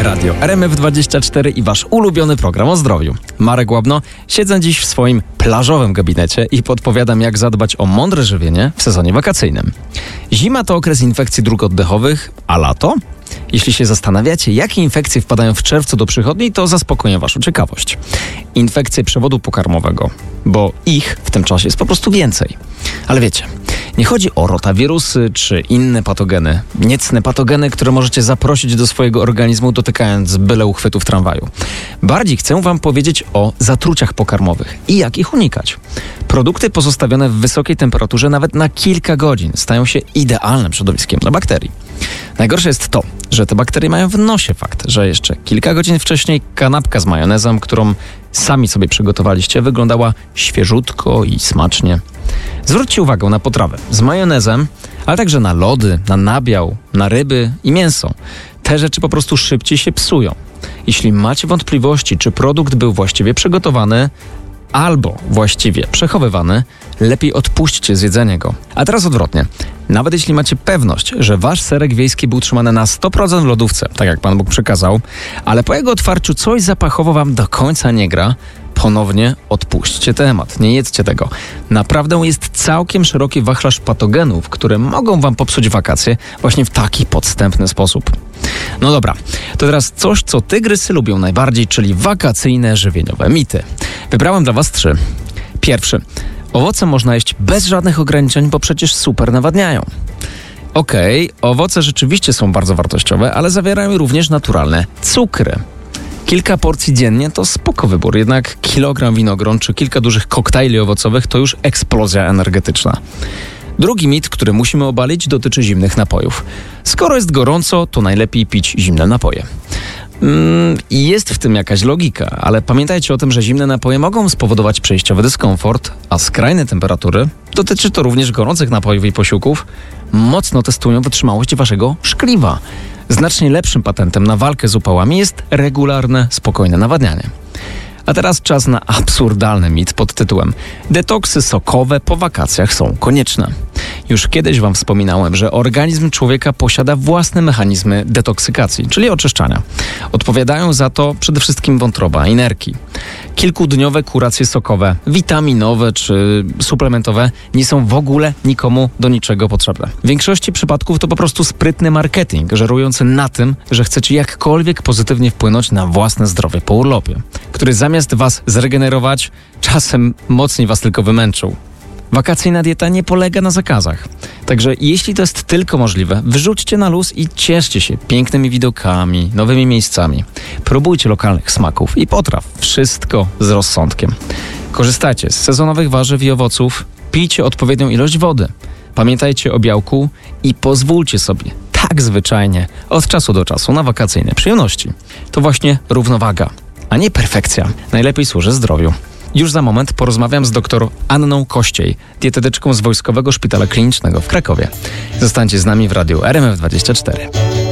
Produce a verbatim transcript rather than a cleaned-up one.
Radio R M F dwadzieścia cztery i wasz ulubiony program o zdrowiu. Marek Łabno, siedzę dziś w swoim plażowym gabinecie i podpowiadam, jak zadbać o mądre żywienie w sezonie wakacyjnym. Zima to okres infekcji dróg oddechowych, a lato? Jeśli się zastanawiacie, jakie infekcje wpadają w czerwcu do przychodni, to zaspokoję waszą ciekawość. Infekcje przewodu pokarmowego, bo ich w tym czasie jest po prostu więcej. Ale wiecie, nie chodzi o rotawirusy czy inne patogeny, niecne patogeny, które możecie zaprosić do swojego organizmu, dotykając byle uchwytu w tramwaju. Bardziej chcę wam powiedzieć o zatruciach pokarmowych i jak ich unikać. Produkty pozostawione w wysokiej temperaturze nawet na kilka godzin stają się idealnym środowiskiem dla bakterii. Najgorsze jest to, że te bakterie mają w nosie fakt, że jeszcze kilka godzin wcześniej kanapka z majonezem, którą sami sobie przygotowaliście, wyglądała świeżutko i smacznie. Zwróćcie uwagę na potrawę z majonezem, ale także na lody, na nabiał, na ryby i mięso. Te rzeczy po prostu szybciej się psują. Jeśli macie wątpliwości, czy produkt był właściwie przygotowany albo właściwie przechowywany, lepiej odpuśćcie z jedzenia go. A teraz odwrotnie. Nawet jeśli macie pewność, że wasz serek wiejski był trzymany na sto procent w lodówce, tak jak Pan Bóg przekazał, ale po jego otwarciu coś zapachowo wam do końca nie gra, ponownie odpuśćcie temat. Nie jedzcie tego. Naprawdę jest całkiem szeroki wachlarz patogenów, które mogą wam popsuć wakacje właśnie w taki podstępny sposób. No dobra, to teraz coś, co tygrysy lubią najbardziej, czyli wakacyjne żywieniowe mity. Wybrałem dla was trzy. Pierwszy. Owoce można jeść bez żadnych ograniczeń, bo przecież super nawadniają. Okej, okay, owoce rzeczywiście są bardzo wartościowe, ale zawierają również naturalne cukry. Kilka porcji dziennie to spoko wybór, jednak kilogram winogron czy kilka dużych koktajli owocowych to już eksplozja energetyczna. Drugi mit, który musimy obalić, dotyczy zimnych napojów. Skoro jest gorąco, to najlepiej pić zimne napoje. Mm, jest w tym jakaś logika, ale pamiętajcie o tym, że zimne napoje mogą spowodować przejściowy dyskomfort, a skrajne temperatury, dotyczy to również gorących napojów i posiłków, mocno testują wytrzymałość waszego szkliwa. Znacznie lepszym patentem na walkę z upałami jest regularne, spokojne nawadnianie. A teraz czas na absurdalny mit pod tytułem detoksy sokowe po wakacjach są konieczne. Już kiedyś wam wspominałem, że organizm człowieka posiada własne mechanizmy detoksykacji, czyli oczyszczania. Odpowiadają za to przede wszystkim wątroba i nerki. Kilkudniowe kuracje sokowe, witaminowe czy suplementowe nie są w ogóle nikomu do niczego potrzebne. W większości przypadków to po prostu sprytny marketing, żerujący na tym, że chcecie jakkolwiek pozytywnie wpłynąć na własne zdrowie po urlopie, który zamiast was zregenerować, czasem mocniej was tylko wymęczył. Wakacyjna dieta nie polega na zakazach. Także jeśli to jest tylko możliwe, wyrzućcie na luz i cieszcie się pięknymi widokami, nowymi miejscami. Próbujcie lokalnych smaków i potraw. Wszystko z rozsądkiem. Korzystajcie z sezonowych warzyw i owoców. Pijcie odpowiednią ilość wody. Pamiętajcie o białku i pozwólcie sobie tak zwyczajnie od czasu do czasu na wakacyjne przyjemności. To właśnie równowaga, a nie perfekcja. Najlepiej służy zdrowiu. Już za moment porozmawiam z doktor Anną Kościej, dietetyczką z Wojskowego Szpitala Klinicznego w Krakowie. Zostańcie z nami w Radiu R M F dwadzieścia cztery.